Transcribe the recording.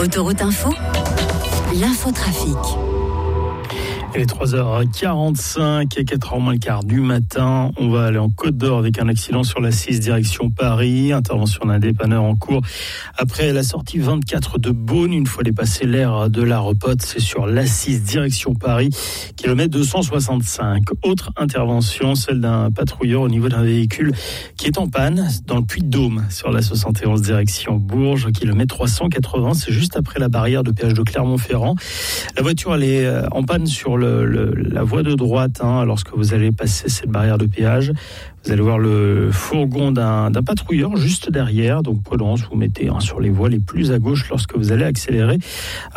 Autoroute Info, l'infotrafic. Il est 3h45 et 4h moins le quart du matin. On va aller en Côte d'Or avec un accident sur la 6 direction Paris. Intervention d'un dépanneur en cours après la sortie 24 de Beaune. Une fois dépassé l'aire de la Repotte, c'est sur la 6 direction Paris, kilomètre 265. Autre intervention, celle d'un patrouilleur au niveau d'un véhicule qui est en panne dans le Puy-de-Dôme sur la 71 direction Bourges, kilomètre 380. C'est juste après la barrière de péage de Clermont-Ferrand. La voiture, elle est en panne sur la voie de droite, lorsque vous allez passer cette barrière de péage. Vous allez voir le fourgon d'un patrouilleur juste derrière. Donc prudence, vous mettez sur les voies les plus à gauche lorsque vous allez accélérer.